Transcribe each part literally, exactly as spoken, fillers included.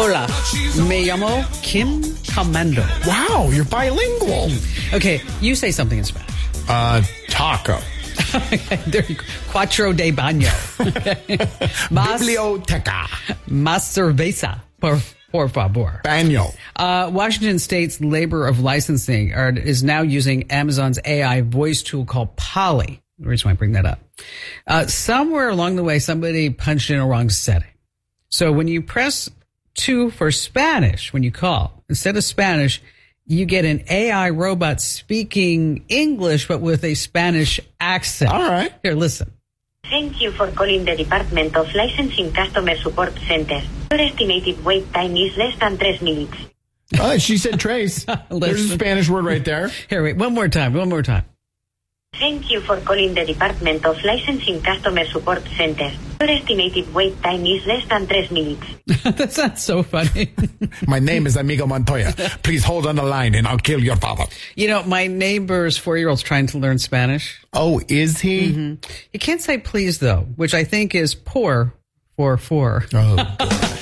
Hola, me llamo Kim Comando. Wow, you're bilingual. Okay, you say something in Spanish. Uh, taco. There you go. Cuatro de baño. Mas, Biblioteca. Más cerveza, por, por favor. Baño. Uh, Washington State's Labor of Licensing are, is now using Amazon's A I voice tool called Polly. The reason why I bring that up. Uh, somewhere along the way, somebody punched in a wrong setting. So when you press two for Spanish, when you call, instead of Spanish, you get an A I robot speaking English, but with a Spanish accent. All right. Here, listen. Thank you for calling the Department of Licensing Customer Support Center. Your estimated wait time is less than three minutes. Oh, she said trace. There's a Spanish word right there. Here, wait, one more time, one more time. Thank you for calling the Department of Licensing Customer Support Center. Your estimated wait time is less than three minutes. That's not so funny. My name is Amigo Montoya. Please hold on the line and I'll kill your father. You know, my neighbor's four-year-old's trying to learn Spanish. Oh, is he? Mm-hmm. You can't say please, though, which I think is por for four. Oh,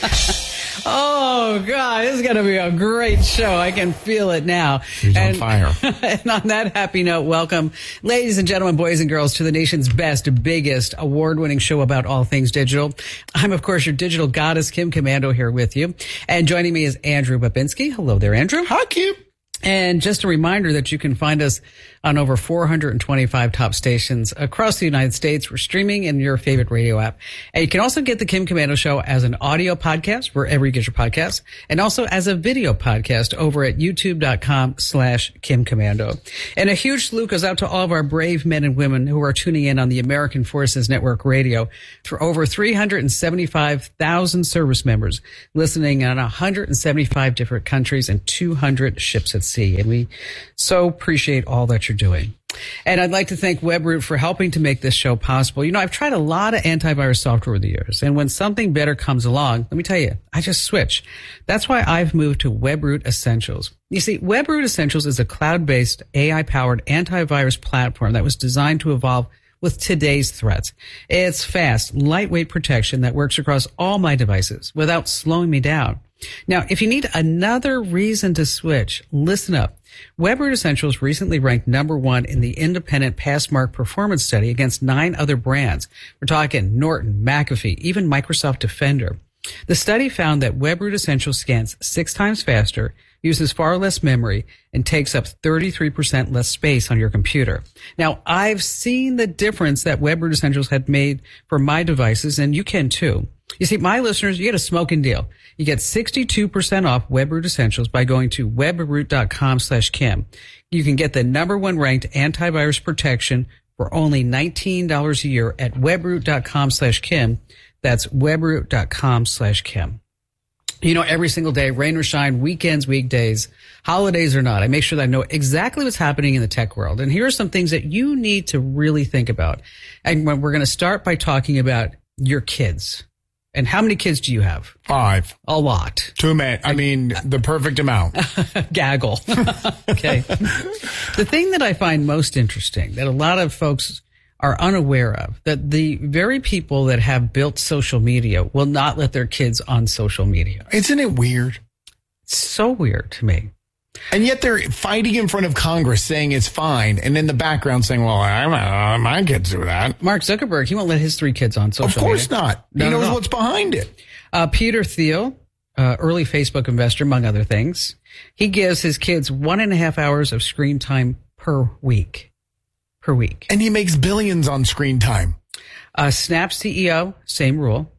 Oh, God, this is going to be a great show. I can feel it now. She's and, on fire. And on that happy note, welcome, ladies and gentlemen, boys and girls, to the nation's best, biggest, award-winning show about all things digital. I'm, of course, your digital goddess, Kim Comando, here with you. And joining me is Andrew Babinski. Hello there, Andrew. Hi, Kim. And just a reminder that you can find us on over four hundred twenty-five top stations across the United States. We're streaming in your favorite radio app. And you can also get the Kim Comando Show as an audio podcast wherever you get your podcasts, and also as a video podcast over at youtube.com slash Kim Comando. And a huge salute goes out to all of our brave men and women who are tuning in on the American Forces Network Radio for over three hundred seventy-five thousand service members listening in one hundred seventy-five different countries and two hundred ships at sea. And we so appreciate all that you're doing. And I'd like to thank WebRoot for helping to make this show possible. You know, I've tried a lot of antivirus software over the years, and when something better comes along, let me tell you, I just switch. That's why I've moved to WebRoot Essentials. You see, WebRoot Essentials is a cloud-based, A I-powered antivirus platform that was designed to evolve with today's threats. It's fast, lightweight protection that works across all my devices without slowing me down. Now, if you need another reason to switch, listen up. WebRoot Essentials recently ranked number one in the independent Passmark performance study against nine other brands. We're talking Norton, McAfee, even Microsoft Defender. The study found that WebRoot Essentials scans six times faster, uses far less memory, and takes up thirty-three percent less space on your computer. Now, I've seen the difference that WebRoot Essentials had made for my devices, and you can too. You see, my listeners, you get a smoking deal. You get sixty-two percent off WebRoot Essentials by going to webroot.com slash Kim. You can get the number one ranked antivirus protection for only nineteen dollars a year at webroot.com slash Kim. That's webroot.com slash Kim. You know, every single day, rain or shine, weekends, weekdays, holidays or not, I make sure that I know exactly what's happening in the tech world. And here are some things that you need to really think about. And we're going to start by talking about your kids. And how many kids do you have? Five. A lot. Too many. I mean, the perfect amount. Gaggle. Okay. The thing that I find most interesting that a lot of folks are unaware of, that the very people that have built social media will not let their kids on social media. Isn't it weird? It's so weird to me. And yet they're fighting in front of Congress saying it's fine. And in the background saying, well, I'm, uh, my kids do that. Mark Zuckerberg, he won't let his three kids on social media. Of course media. not. No, he knows no, no. what's behind it. Uh, Peter Thiel, uh, early Facebook investor, among other things, he gives his kids one and a half hours of screen time per week. Per week. And he makes billions on screen time. Uh, Snap C E O, same rule.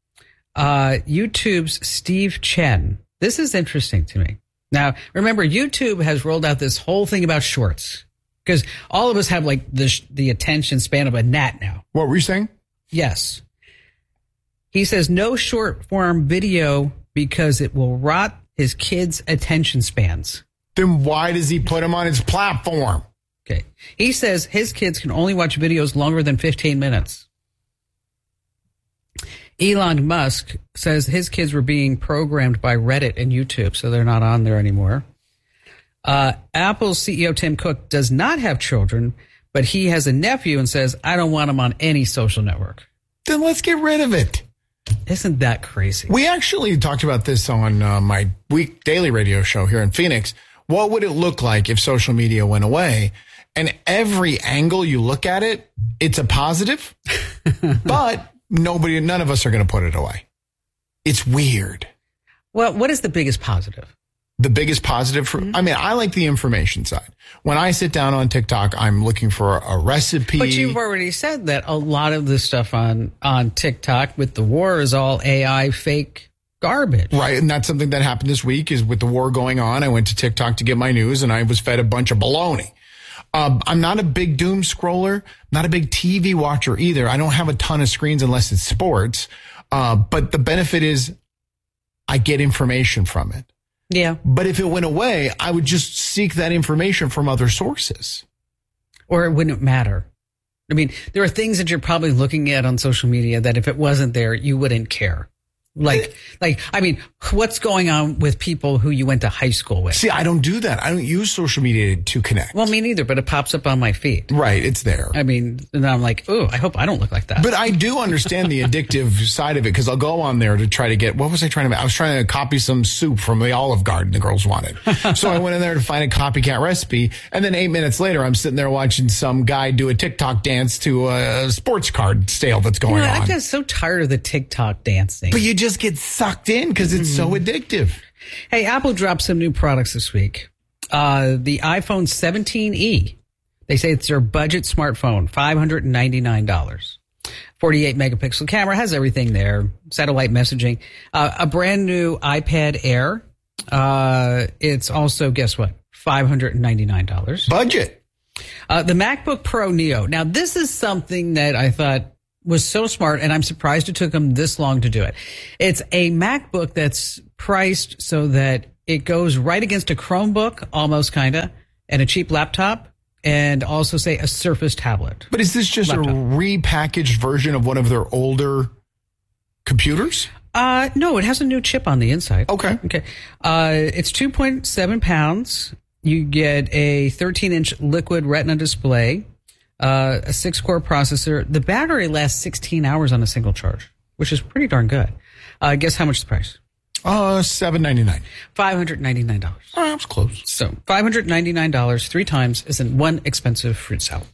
Uh, YouTube's Steve Chen. This is interesting to me. Now, remember, YouTube has rolled out this whole thing about shorts because all of us have like the the attention span of a gnat now. What were you saying? Yes. He says no short form video because it will rot his kids' attention spans. Then why does he put them on his platform? Okay. He says his kids can only watch videos longer than fifteen minutes. Elon Musk says his kids were being programmed by Reddit and YouTube, so they're not on there anymore. Uh, Apple's C E O Tim Cook does not have children, but he has a nephew and says, I don't want him on any social network. Then let's get rid of it. Isn't that crazy? We actually talked about this on uh, my week daily radio show here in Phoenix. What would it look like if social media went away? And every angle you look at it, it's a positive, but nobody, none of us are going to put it away. It's weird. Well, what is the biggest positive? The biggest positive for, mm-hmm. I mean, I like the information side. When I sit down on TikTok, I'm looking for a, a recipe. But you've already said that a lot of the stuff on, on TikTok with the war is all A I fake garbage. Right. And that's something that happened this week is with the war going on. I went to TikTok to get my news and I was fed a bunch of baloney. Um, I'm not a big doom scroller, not a big T V watcher either. I don't have a ton of screens unless it's sports. Uh, but the benefit is I get information from it. Yeah. But if it went away, I would just seek that information from other sources. Or it wouldn't matter. I mean, there are things that you're probably looking at on social media that if it wasn't there, you wouldn't care. Like, like, I mean, what's going on with people who you went to high school with? See, I don't do that. I don't use social media to connect. Well, me neither, but it pops up on my feed. Right, it's there. I mean, and I'm like, oh, I hope I don't look like that. But I do understand the addictive side of it because I'll go on there to try to get, what was I trying to make? I was trying to copy some soup from the Olive Garden the girls wanted. So I went in there to find a copycat recipe. And then eight minutes later, I'm sitting there watching some guy do a TikTok dance to a sports card sale that's going you know, on. I'm just so tired of the TikTok dancing. But you just get sucked in because it's so addictive. Hey, Apple dropped some new products this week. Uh, the iPhone seventeen e. They say it's their budget smartphone, five hundred ninety-nine dollars. forty-eight megapixel camera, has everything there. Satellite messaging. Uh, a brand new iPad Air. Uh, it's also, guess what? five hundred ninety-nine dollars. Budget. Uh, the MacBook Pro Neo. Now, this is something that I thought was so smart, and I'm surprised it took them this long to do it. It's a MacBook that's priced so that it goes right against a Chromebook, almost kind of, and a cheap laptop, and also, say, a Surface tablet. But is this just laptop. a repackaged version of one of their older computers? Uh, no, it has a new chip on the inside. Okay. Okay. Uh, it's two point seven pounds. You get a thirteen inch liquid retina display. Uh, a six-core processor. The battery lasts sixteen hours on a single charge, which is pretty darn good. Uh, guess how much the price? Uh, seven ninety-nine. five hundred ninety-nine dollars. Oh, that was close. So five hundred ninety-nine dollars three times is in one expensive fruit salad.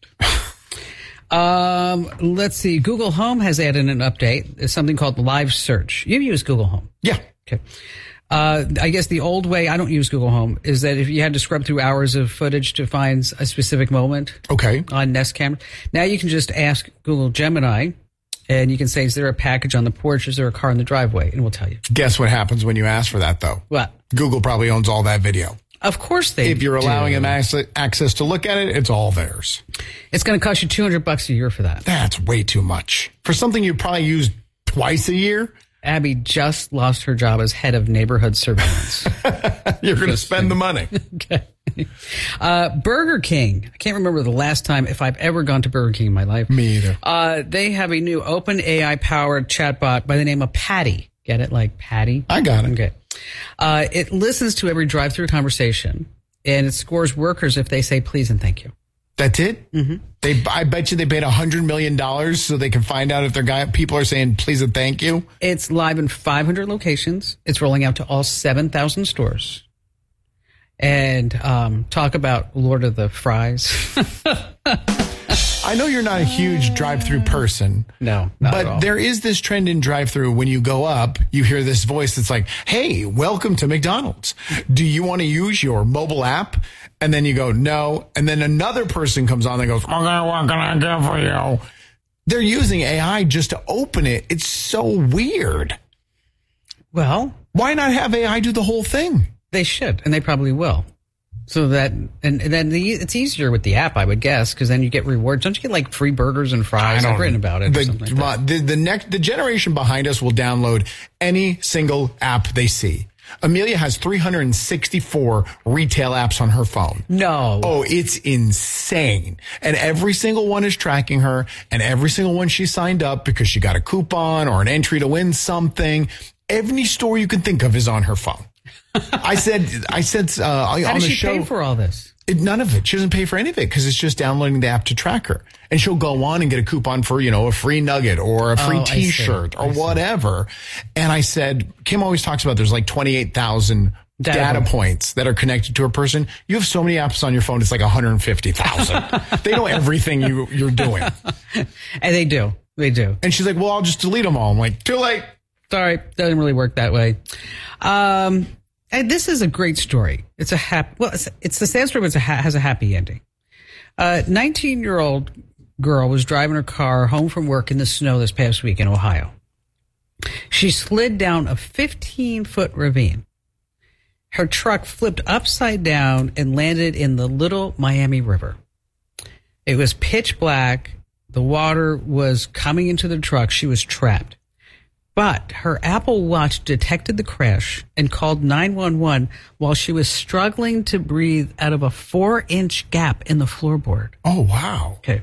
um, let's see. Google Home has added an update. It's something called Live Search. You use Google Home? Yeah. Okay. Uh, I guess the old way, I don't use Google Home, is that if you had to scrub through hours of footage to find a specific moment okay. on Nest camera, now you can just ask Google Gemini and you can say, is there a package on the porch? Is there a car in the driveway? And we'll tell you. Guess what happens when you ask for that, though? What? Google probably owns all that video. Of course they do. If you're allowing them access to look at it, it's all theirs. It's going to cost you two hundred bucks a year for that. That's way too much. For something you probably use twice a year? Abby just lost her job as head of neighborhood surveillance. You're going to spend the money. Okay. Uh, Burger King. I can't remember the last time, if I've ever gone to Burger King in my life. Me either. Uh, they have a new open A I-powered chatbot by the name of Patty. Get it? Like Patty? I got it. Okay. Uh, it listens to every drive-through conversation, and it scores workers if they say please and thank you. That's it? Mm-hmm. They, I bet you they paid one hundred million dollars so they can find out if their guy, people are saying please and thank you. It's live in five hundred locations. It's rolling out to all seven thousand stores. And um, talk about Lord of the Fries. I know you're not a huge drive-through person. No, not but at all. There is this trend in drive-through. When you go up, you hear this voice that's like, hey, welcome to McDonald's. Do you want to use your mobile app? And then you go, no. And then another person comes on and goes, okay, what can I get for you? They're using A I just to open it. It's so weird. Well, why not have A I do the whole thing? They should, and they probably will. So that, and, and then the, it's easier with the app, I would guess, because then you get rewards. Don't you get like free burgers and fries? I've written about it. The, or something like that. the, the next, the generation behind us will download any single app they see. Amelia has three hundred sixty-four retail apps on her phone. No. Oh, it's insane. And every single one is tracking her, and every single one she signed up because she got a coupon or an entry to win something. Every store you can think of is on her phone. I said, I said, uh, How on does the she show. pay for all this? It, none of it. She doesn't pay for any of it because it's just downloading the app to track her. And she'll go on and get a coupon for, you know, a free nugget or a free oh, t-shirt or whatever. And I said, Kim always talks about there's like twenty-eight thousand data, data points that are connected to a person. You have so many apps on your phone, it's like one hundred fifty thousand. They know everything you, you're doing. And they do. They do. And she's like, well, I'll just delete them all. I'm like, too late. Sorry. Doesn't really work that way. Um, and this is a great story. It's a happy, well, it's, it's the sad story, but it's a ha- has a happy ending. A nineteen-year-old girl was driving her car home from work in the snow this past week in Ohio. She slid down a fifteen-foot ravine. Her truck flipped upside down and landed in the Little Miami River. It was pitch black. The water was coming into the truck. She was trapped. But her Apple Watch detected the crash and called nine one one while she was struggling to breathe out of a four-inch gap in the floorboard. Oh, wow. Okay.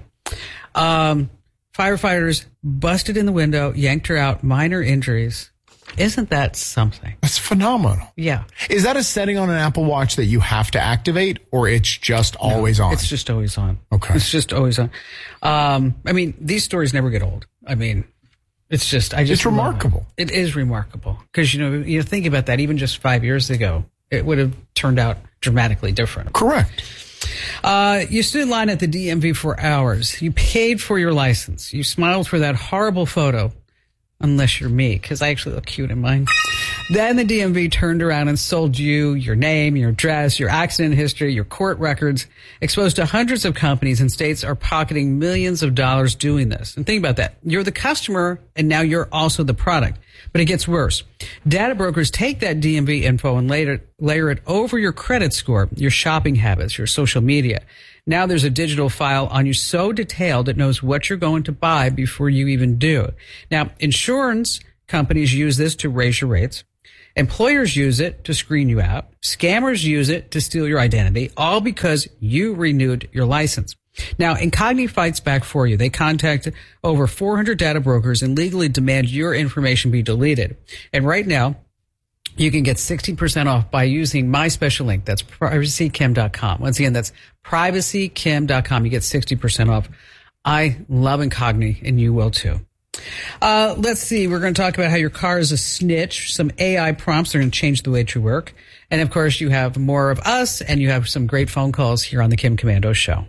Um, firefighters busted in the window, yanked her out, minor injuries. Isn't that something? That's phenomenal. Yeah. Is that a setting on an Apple Watch that you have to activate, or it's just always no, on? It's just always on. Okay. It's just always on. Um, I mean, these stories never get old. I mean, it's just, I just. It's remarkable. It. it is remarkable. Because, you know, you think about that, even just five years ago, it would have turned out dramatically different. Correct. Uh, you stood in line at the D M V for hours. You paid for your license. You smiled for that horrible photo. Unless you're me, because I actually look cute in mine. Then the D M V turned around and sold you your name, your address, your accident history, your court records, exposed to hundreds of companies, and states are pocketing millions of dollars doing this. And think about that. You're the customer, and now you're also the product. But it gets worse. Data brokers take that D M V info and later layer it over your credit score, your shopping habits, your social media. Now there's a digital file on you so detailed it knows what you're going to buy before you even do. Now, insurance companies use this to raise your rates. Employers use it to screen you out. Scammers use it to steal your identity, all because you renewed your license. Now, Incogni fights back for you. They contact over four hundred data brokers and legally demand your information be deleted. And right now, you can get sixty percent off by using my special link. That's privacy kim dot com. Once again, that's privacy kim dot com. You get sixty percent off. I love Incogni, and you will too. Uh, let's see. We're going to talk about how your car is a snitch. Some A I prompts are going to change the way you work. And, of course, you have more of us, and you have some great phone calls here on the Kim Komando Show.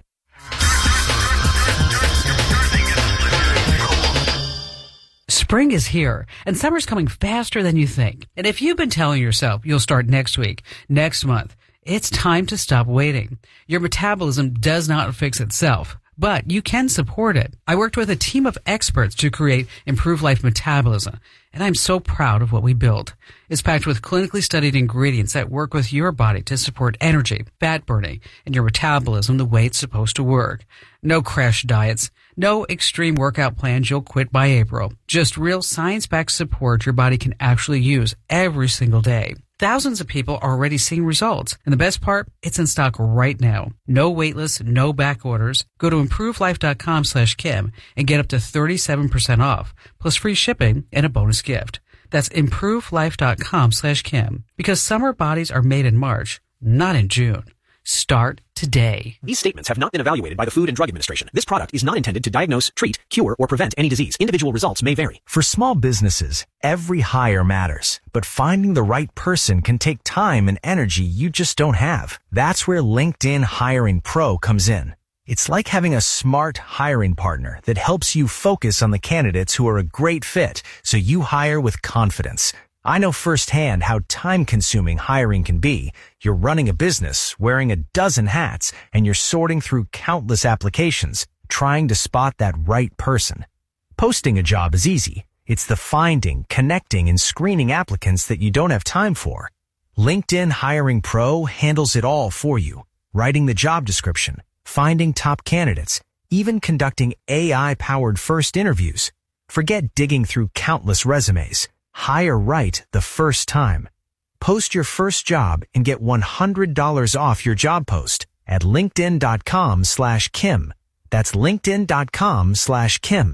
Spring is here, and summer's coming faster than you think. And if you've been telling yourself you'll start next week, next month, it's time to stop waiting. Your metabolism does not fix itself, but you can support it. I worked with a team of experts to create Improve Life Metabolism, and I'm so proud of what we built. It's packed with clinically studied ingredients that work with your body to support energy, fat burning, and your metabolism the way it's supposed to work. No crash diets, no extreme workout plans you'll quit by April. Just real science-backed support your body can actually use every single day. Thousands of people are already seeing results. And the best part, it's in stock right now. No waitlist, no back orders. Go to improvelife.com slash Kim and get up to thirty-seven percent off, plus free shipping and a bonus gift. That's improvelife.com slash Kim. Because summer bodies are made in March, not in June. Start today. These statements have not been evaluated by the Food and Drug Administration. This product is not intended to diagnose, treat, cure, or prevent any disease. Individual results may vary. For small businesses, every hire matters, but finding the right person can take time and energy you just don't have. That's where LinkedIn Hiring Pro comes in. It's like having a smart hiring partner that helps you focus on the candidates who are a great fit, so you hire with confidence. I know firsthand how time-consuming hiring can be. You're running a business, wearing a dozen hats, and you're sorting through countless applications, trying to spot that right person. Posting a job is easy. It's the finding, connecting, and screening applicants that you don't have time for. LinkedIn Hiring Pro handles it all for you, writing the job description, finding top candidates, even conducting A I-powered first interviews. Forget digging through countless resumes. Hire right the first time. Post your first job and get one hundred dollars off your job post at linkedin.com slash Kim. That's linkedin.com slash Kim.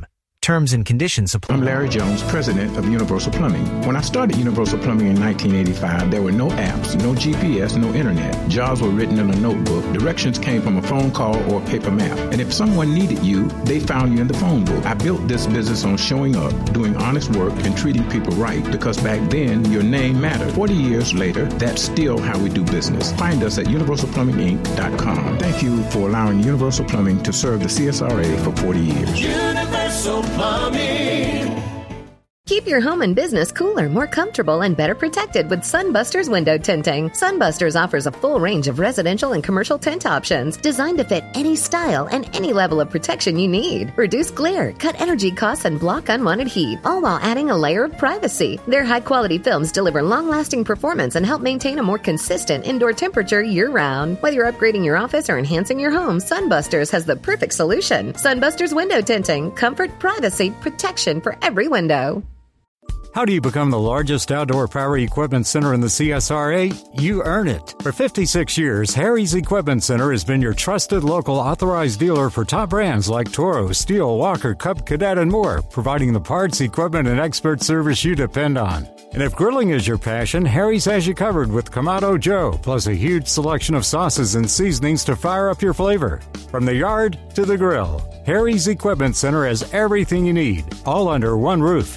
Terms and conditions apply. I'm Larry Jones, president of Universal Plumbing. When I started Universal Plumbing in nineteen eighty-five, there were no apps, no G P S, no internet. Jobs were written in a notebook. Directions came from a phone call or a paper map. And if someone needed you, they found you in the phone book. I built this business on showing up, doing honest work, and treating people right, because back then, your name mattered. forty years later, that's still how we do business. Find us at universal plumbing inc dot com. Thank you for allowing Universal Plumbing to serve the C S R A for forty years. Universal Plumbing. Keep your home and business cooler, more comfortable, and better protected with Sunbusters window tinting. Sunbusters offers a full range of residential and commercial tint options designed to fit any style and any level of protection you need. Reduce glare, cut energy costs, and block unwanted heat, all while adding a layer of privacy. Their high-quality films deliver long-lasting performance and help maintain a more consistent indoor temperature year-round. Whether you're upgrading your office or enhancing your home, Sunbusters has the perfect solution. Sunbusters window tinting. Comfort, privacy, protection for every window. How do you become the largest outdoor power equipment center in the C S R A? You earn it. For fifty-six years, Harry's Equipment Center has been your trusted local authorized dealer for top brands like Toro, Steel, Walker, Cub Cadet, and more, providing the parts, equipment, and expert service you depend on. And if grilling is your passion, Harry's has you covered with Kamado Joe, plus a huge selection of sauces and seasonings to fire up your flavor. From the yard to the grill, Harry's Equipment Center has everything you need, all under one roof.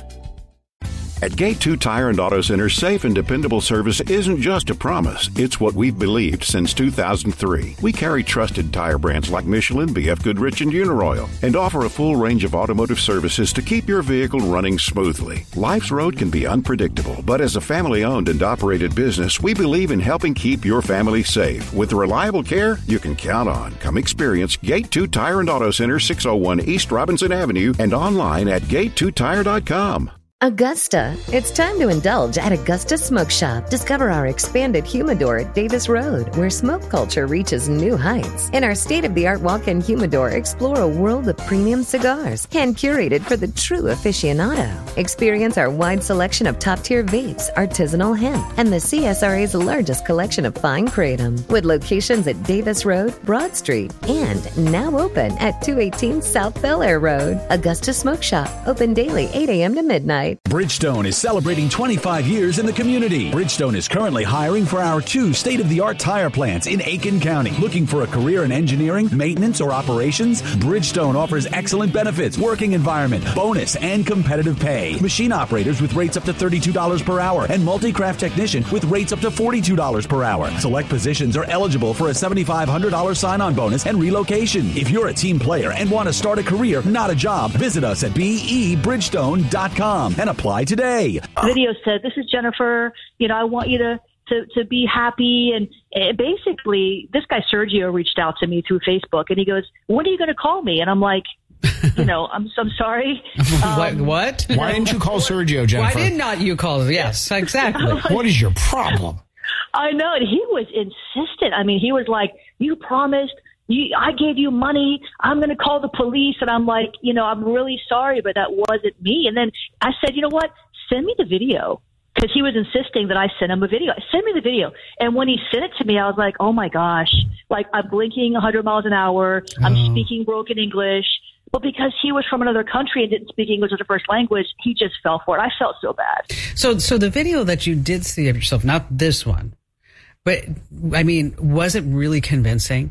At Gate two Tire and Auto Center, safe and dependable service isn't just a promise. It's what we've believed since two thousand three. We carry trusted tire brands like Michelin, B F Goodrich, and Uniroyal, and offer a full range of automotive services to keep your vehicle running smoothly. Life's road can be unpredictable, but as a family-owned and operated business, we believe in helping keep your family safe. With the reliable care you can count on. Come experience Gate two Tire and Auto Center, six oh one East Robinson Avenue, and online at gate two tire dot com. Augusta. It's time to indulge at Augusta Smoke Shop. Discover our expanded humidor at Davis Road, where smoke culture reaches new heights. In our state-of-the-art walk-in humidor, explore a world of premium cigars, hand-curated for the true aficionado. Experience our wide selection of top-tier vapes, artisanal hemp, and the C S R A's largest collection of fine kratom, with locations at Davis Road, Broad Street, and now open at two eighteen South Bel Air Road. Augusta Smoke Shop, open daily eight a.m. to midnight. Bridgestone is celebrating twenty-five years in the community. Bridgestone is currently hiring for our two state-of-the-art tire plants in Aiken County. Looking for a career in engineering, maintenance, or operations? Bridgestone offers excellent benefits, working environment, bonus, and competitive pay. Machine operators with rates up to thirty-two dollars per hour and multi-craft technician with rates up to forty-two dollars per hour. Select positions are eligible for a seven thousand five hundred dollars sign-on bonus and relocation. If you're a team player and want to start a career, not a job, visit us at b e bridgestone dot com and apply today. The video said, "This is Jennifer. You know, I want you to to, to be happy." And uh, basically, this guy Sergio reached out to me through Facebook, and he goes, "When are you going to call me?" And I'm like, you know, I'm I'm sorry. Um, what? What? Why didn't you call Sergio, Jennifer? Why did not you call? Yes, exactly. What is your problem? I know, and he was insistent. I mean, he was like, "You promised. You, I gave you money. I'm going to call the police." And I'm like, you know, I'm really sorry, but that wasn't me. And then I said, you know what? Send me the video. Because he was insisting that I send him a video. Send me the video. And when he sent it to me, I was like, oh my gosh. Like, I'm blinking one hundred miles an hour. I'm Oh. speaking broken English. But because he was from another country and didn't speak English as a first language, he just fell for it. I felt so bad. So, so the video that you did see of yourself, not this one, but I mean, was it really convincing?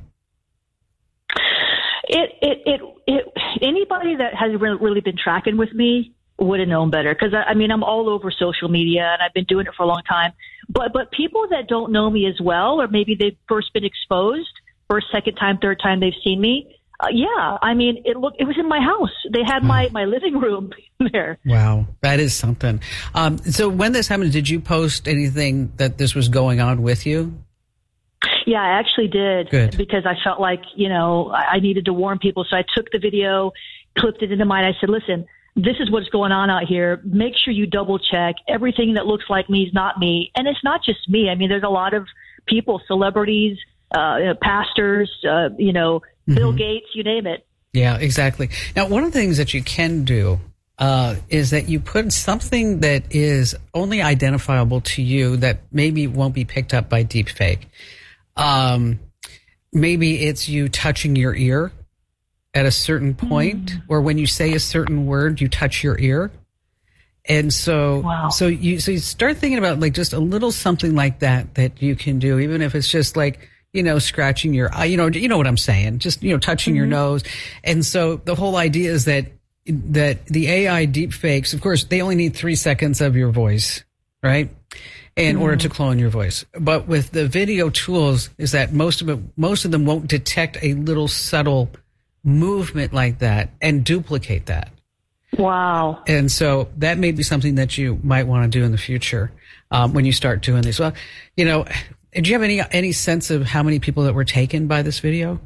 It, it, it, it, anybody that has re- really been tracking with me would have known better. Cause I, I mean, I'm all over social media and I've been doing it for a long time, but, but people that don't know me as well, or maybe they've first been exposed, first, second time, third time they've seen me. Uh, yeah. I mean, it looked, it was in my house. They had my, my living room there. Wow. That is something. Um, so when this happened, did you post anything that this was going on with you? Yeah, I actually did. Good. Because I felt like, you know, I, I needed to warn people. So I took the video, clipped it into mine. I said, listen, this is what's going on out here. Make sure you double check. Everything that looks like me is not me. And it's not just me. I mean, there's a lot of people, celebrities, uh, you know, pastors, uh, you know, mm-hmm. Bill Gates, you name it. Yeah, exactly. Now, one of the things that you can do uh, is that you put something that is only identifiable to you that maybe won't be picked up by deepfake. Um, maybe it's you touching your ear at a certain point, mm. or when you say a certain word, you touch your ear. And so, wow. so you, so you start thinking about like just a little something like that, that you can do, even if it's just like, you know, scratching your eye, you know, you know what I'm saying? Just, you know, touching mm-hmm. your nose. And so the whole idea is that, that the A I deepfakes, of course, they only need three seconds of your voice, right? In mm-hmm. order to clone your voice. But with the video tools is that most of it, most of them won't detect a little subtle movement like that and duplicate that. Wow. And so that may be something that you might want to do in the future um, when you start doing this. Well, you know, do you have any any sense of how many people that were taken by this video?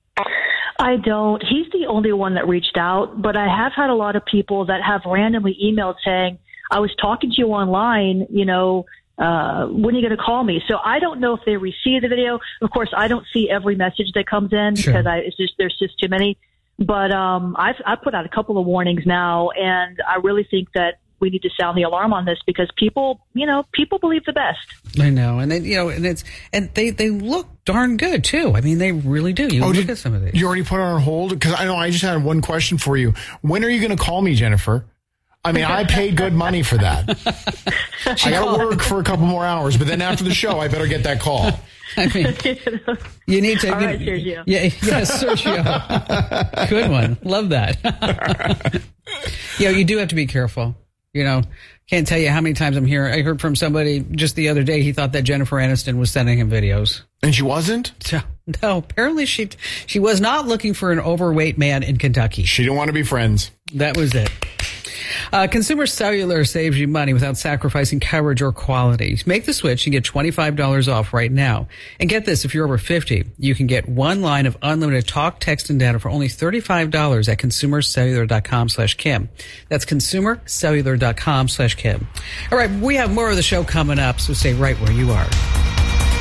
I don't. He's the only one that reached out, but I have had a lot of people that have randomly emailed saying, I was talking to you online, you know, uh, when are you going to call me? So I don't know if they received the video. Of course, I don't see every message that comes in sure. because I, it's just, there's just too many. But um, I've, I've put out a couple of warnings now, and I really think that we need to sound the alarm on this because people, you know, people believe the best. I know. And then, you know, and it's, and they, they look darn good too. I mean, they really do. You oh, look did, at some of these. You already put on hold? Because I know I just had one question for you. When are you going to call me, Jennifer? I mean, I paid good money for that. I got to work for a couple more hours, but then after the show, I better get that call. I mean, you need to. All right, Sergio. Yeah, yes, Sergio. Good one. Love that. Yeah, you do have to be careful. You know, can't tell you how many times I'm here. I heard from somebody just the other day. He thought that Jennifer Aniston was sending him videos, and she wasn't. So, no, apparently she she was not looking for an overweight man in Kentucky. She didn't want to be friends. That was it. Uh, Consumer Cellular saves you money without sacrificing coverage or quality. Make the switch and get twenty-five dollars off right now. And get this, if you're over fifty, you can get one line of unlimited talk, text, and data for only thirty-five dollars at consumercellular.com slash Kim. That's consumercellular.com slash Kim. All right, we have more of the show coming up, so stay right where you are.